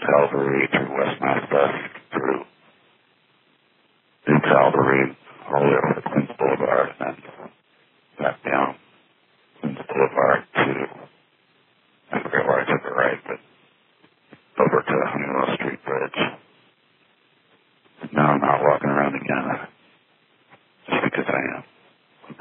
Calvary through West Mass Dusk through New Calvary all the way over to Queens Boulevard and then back down Queens Boulevard to, I forget where I took a right, but